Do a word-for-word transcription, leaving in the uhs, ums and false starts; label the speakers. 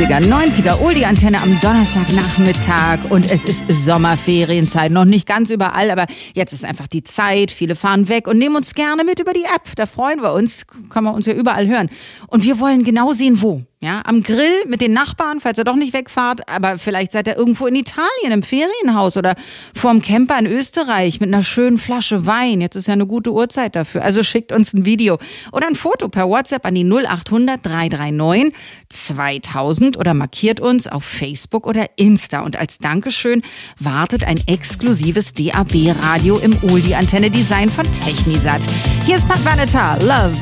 Speaker 1: achtziger, neunziger, Oldie-Antenne am Donnerstagnachmittag und es ist Sommerferienzeit. Noch nicht ganz überall, aber jetzt ist einfach die Zeit. Viele fahren weg und nehmen uns gerne mit über die App. Da freuen wir uns, kann man uns ja überall hören. Und wir wollen genau sehen, wo. Ja, am Grill mit den Nachbarn, falls ihr doch nicht wegfahrt, aber vielleicht seid ihr irgendwo in Italien im Ferienhaus oder vorm Camper in Österreich mit einer schönen Flasche Wein. Jetzt ist ja eine gute Uhrzeit dafür. Also schickt uns ein Video oder ein Foto per WhatsApp an die null acht hundert drei drei neun zweitausend oder markiert uns auf Facebook oder Insta. Und als Dankeschön wartet ein exklusives D A B-Radio im Oldie-Antenne-Design von Technisat. Hier ist Pat Benatar, Love